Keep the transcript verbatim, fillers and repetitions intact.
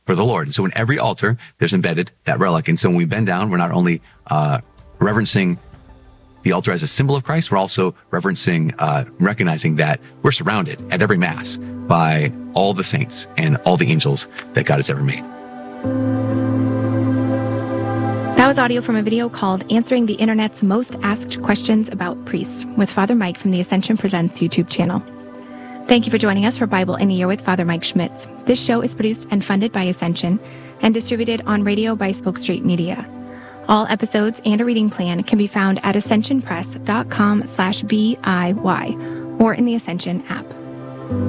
for the Lord. And so in every altar, there's embedded that relic. And so when we bend down, we're not only uh, reverencing the altar as a symbol of Christ, we're also reverencing, uh, recognizing that we're surrounded at every Mass by all the saints and all the angels that God has ever made. That was audio from a video called Answering the Internet's Most Asked Questions About Priests with Father Mike from the Ascension Presents YouTube channel. Thank you for joining us for Bible in a Year with Father Mike Schmitz. This show is produced and funded by Ascension and distributed on radio by Spoke Street Media. All episodes and a reading plan can be found at ascensionpress.com slash B I Y or in the Ascension app.